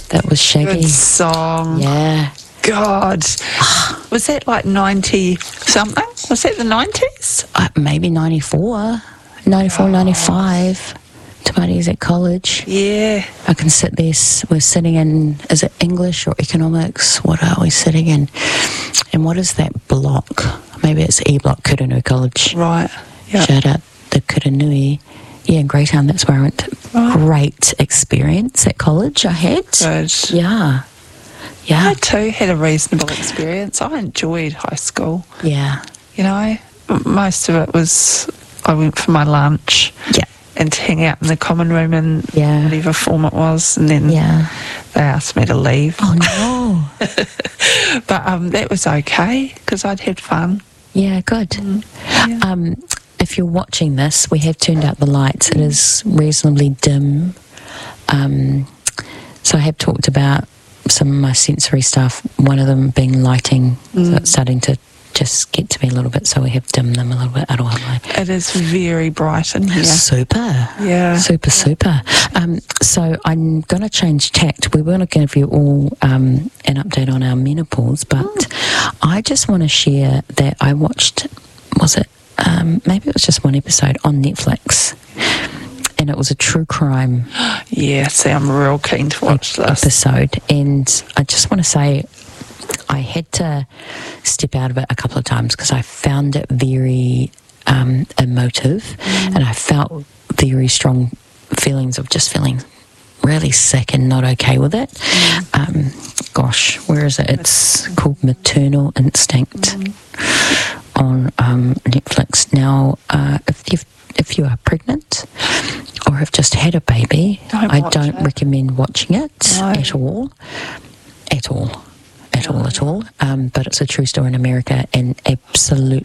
That was Shaggy. Good song. Yeah. God. Was that like 90-something? Was that the 90s? Maybe 94, 95. Tomates at college. Yeah. I can sit there. We're sitting in, is it English or economics? What are we sitting in? And what is that block? Maybe it's E Block, Kuranui College. Right. Yep. Shout out the Kuranui. Yeah, in Greytown, that's where I went to. Right. Great experience at college I had. Good. Yeah. Yeah. I too had a reasonable experience. I enjoyed high school. Yeah. You know, most of it was I went for my lunch. Yeah. And to hang out in the common room in Yeah. whatever form it was, and then Yeah. they asked me to leave. Oh, no. But that was okay because I'd had fun. Yeah, good. Yeah. If you're watching this, we have turned out the lights. It is reasonably dim. So I have talked about some of my sensory stuff, one of them being lighting. So it's starting to just get to me a little bit, so we have dimmed them a little bit. It is very bright in here. Super. Yeah. Super. So I'm going to change tact. We were going to give you all an update on our menopause, but I just want to share that I watched, maybe it was just one episode on Netflix, and it was a true crime Yeah, see, I'm real keen to watch this. episode, and I just want to say I had to step out of it a couple of times because I found it very emotive, and I felt very strong feelings of just feeling really sick and not okay with it. Gosh, where is it? It's called Maternal Instinct on Netflix. Now, if you are pregnant or have just had a baby, I don't recommend watching it at all. But it's a true story in America and absolutely